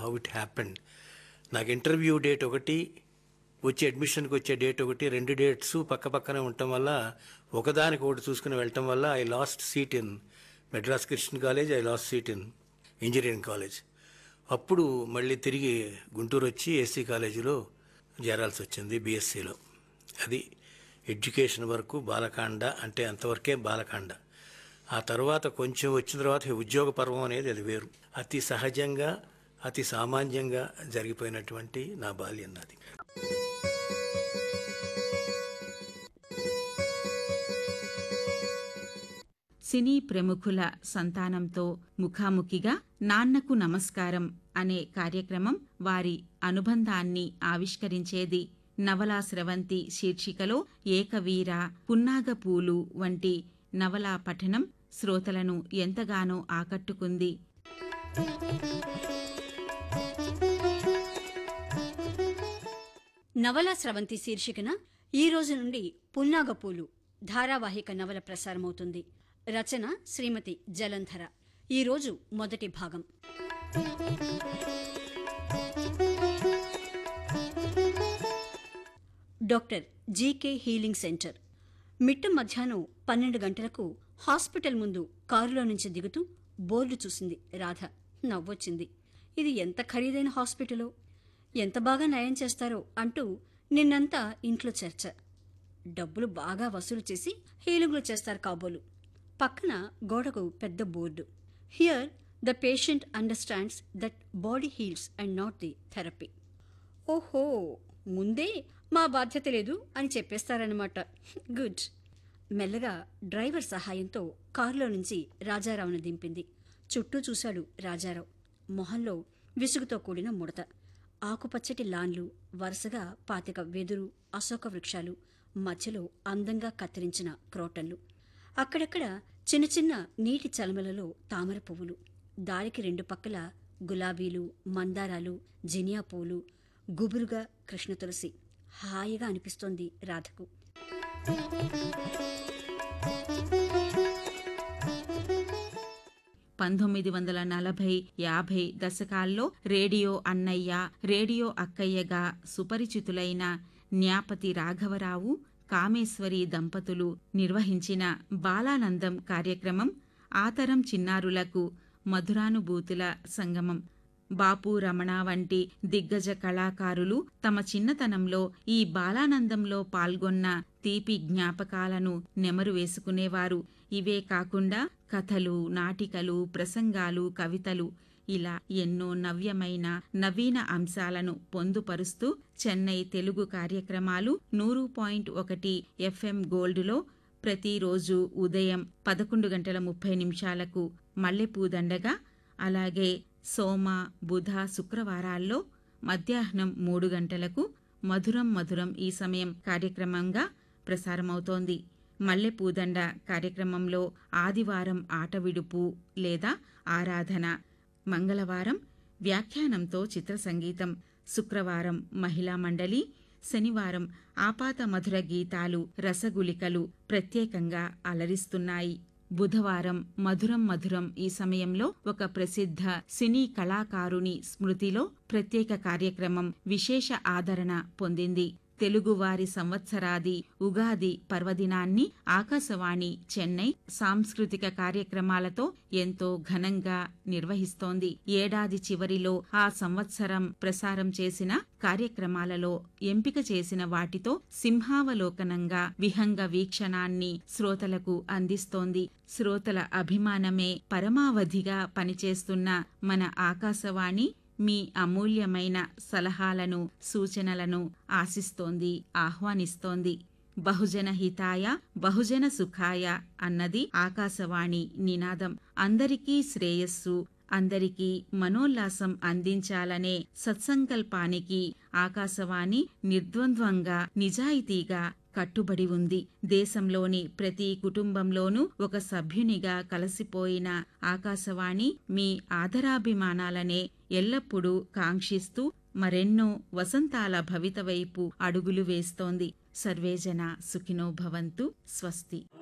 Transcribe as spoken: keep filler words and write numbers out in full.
How it happened. నాకు interview date ఒకటి, వచ్చి అడ్మిషన్కి వచ్చే డేట్ ఒకటి, రెండు డేట్స్ పక్క పక్కనే ఉండటం వల్ల ఒకదానికి ఒకటి చూసుకుని వెళ్ళటం వల్ల I last seat in Madras Christian college, I last seat in engineering college. అప్పుడు మళ్ళీ తిరిగి గుంటూరు వచ్చి ఎస్సీ కాలేజీలో చేరాల్సి వచ్చింది బీఎస్సీలో. అది ఎడ్యుకేషన్ వరకు బాలకాండ, అంటే అంతవరకే బాలకాండ. ఆ తర్వాత కొంచెం వచ్చిన తర్వాత ఉద్యోగ పర్వం అనేది అది వేరు. అతి సహజంగా, అతి సామాన్యంగా జరిగిపోయినటువంటి నా బాల్యం నాది. సినీ ప్రముఖుల సంతానంతో ముఖాముఖిగా నాన్నకు నమస్కారం అనే కార్యక్రమం వారి అనుబంధాన్ని ఆవిష్కరించేది. నవలా స్రవంతి శీర్షికలో ఏకవీర, పున్నాగపూలు వంటి నవలా పఠనం శ్రోతలను ఎంతగానో ఆకట్టుకుంది. నవలా స్రవంతి శీర్షికన ఈ రోజు నుండి పున్నాగపూలు ధారావాహిక నవల ప్రసారమవుతుంది. రచన శ్రీమతి జలంధర. ఈరోజు మొదటి భాగం. Doctor GK healing centre. మిట్ట మధ్యాహ్నం పన్నెండు గంటలకు హాస్పిటల్ ముందు కారులో నుంచి దిగుతూ బోర్డు చూసింది రాధ. నవ్వొచ్చింది. ఇది ఎంత ఖరీదైన హాస్పిటలో, ఎంత బాగా నయం చేస్తారో అంటూ నిన్నంతా ఇంట్లో చర్చ. డబ్బులు బాగా వసూలు చేసి హీలింగ్లు చేస్తారు కాబోలు. పక్కన గోడకు పెద్ద board. Here the patient understands that body heels and not the therapy. ఓహో, ముందే మా బాధ్యత లేదు అని చెప్పేస్తారన్నమాట. గుడ్. మెల్లగా డ్రైవర్ సహాయంతో కారులో నుంచి రాజారావును దింపింది. చుట్టూ చూశాడు రాజారావు. మొహంలో విసుగుతో కూడిన ముడత. ఆకుపచ్చటి లాన్లు, వరుసగా పాతిక వెదురు, అశోక వృక్షాలు, మధ్యలో అందంగా కత్తిరించిన క్రోటన్లు. అక్కడక్కడ చిన్న చిన్న నీటి చలమలలో తామర పువ్వులు. దారికి రెండు పక్కల గులాబీలు, మందారాలు, జినియా పూలు, గుబురుగా కృష్ణ తులసి. హాయిగా అనిపిస్తోంది రాధకు. పంతొమ్మిది వందల నలభై యాభై దశకాల్లో రేడియో అన్నయ్య, రేడియో అక్కయ్యగా సుపరిచితులైన న్యాపతి రాఘవరావు, కామేశ్వరి దంపతులు నిర్వహించిన బాలానందం కార్యక్రమం ఆతరం చిన్నారులకు మధురానుభూతుల సంగమం. బాపు రమణ వంటి దిగ్గజ కళాకారులు తమ చిన్నతనంలో ఈ బాలానందంలో పాల్గొన్న తీపి జ్ఞాపకాలను నెమరు వేసుకునేవారు. ఇవే కాకుండా కథలు, నాటికలు, ప్రసంగాలు, కవితలు ఇలా ఎన్నో నవ్యమైన నవీన అంశాలను పొందుపరుస్తూ చెన్నై తెలుగు కార్యక్రమాలు నూరు పాయింట్ ఒకటి ఎఫ్ఎం గోల్డ్లో ప్రతిరోజు ఉదయం పదకొండు గంటల ముప్పై నిమిషాలకు మల్లెపూదండగా, అలాగే సోమ, బుధ, శుక్రవారాల్లో మధ్యాహ్నం మూడు గంటలకు మధురం మధురం ఈ సమయం కార్యక్రమంగా ప్రసారమవుతోంది. మల్లెపూదండ కార్యక్రమంలో ఆదివారం ఆట విడుపు లేదా ఆరాధన, మంగళవారం వ్యాఖ్యానంతో చిత్ర సంగీతం, శుక్రవారం మహిళా మండలి, శనివారం ఆపాత మధుర గీతాలు, రసగులికలు ప్రత్యేకంగా అలరిస్తున్నాయి. బుధవారం మధురం మధురం ఈ సమయంలో ఒక ప్రసిద్ధ సినీ కళాకారుని స్మృతిలో ప్రత్యేక కార్యక్రమం విశేష ఆదరణ పొందింది. తెలుగువారి సంవత్సరాది ఉగాది పర్వదినాన్ని ఆకాశవాణి చెన్నై సాంస్కృతిక కార్యక్రమాలతో ఎంతో ఘనంగా నిర్వహిస్తోంది. ఏడాది చివరిలో ఆ సంవత్సరం ప్రసారం చేసిన కార్యక్రమాలలో ఎంపిక చేసిన వాటితో సింహావలోకనంగా విహంగ వీక్షణాన్ని శ్రోతలకు అందిస్తోంది. శ్రోతల అభిమానమే పరమావధిగా పనిచేస్తున్న మన ఆకాశవాణి మీ అమూల్యమైన సలహాలను, సూచనలను ఆశిస్తోంది, ఆహ్వానిస్తోంది. బహుజన హితాయ బహుజన సుఖాయ అన్నది ఆకాశవాణి నినాదం. అందరికీ శ్రేయస్సు, అందరికీ మనోల్లాసం అందించాలనే సత్సంకల్పానికి ఆకాశవాణి నిర్ద్వంద్వంగా, నిజాయితీగా కట్టుబడి ఉంది. దేశంలోని ప్రతి కుటుంబంలోనూ ఒక సభ్యునిగా కలసిపోయిన ఆకాశవాణి మీ ఆదరాభిమానాలనే ఎల్లప్పుడూ కాంక్షిస్తూ మరెన్నో వసంతాల భవిత వైపు అడుగులు వేస్తోంది. సర్వేజన సుఖినో భవంతు. స్వస్తి.